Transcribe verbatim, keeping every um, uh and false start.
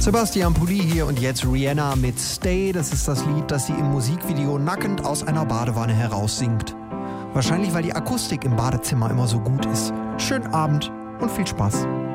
Sebastian Pulli hier und jetzt Rihanna mit Stay. Das ist das Lied, das sie im Musikvideo nackend aus einer Badewanne heraussingt. Wahrscheinlich, weil die Akustik im Badezimmer immer so gut ist. Schönen Abend und viel Spaß.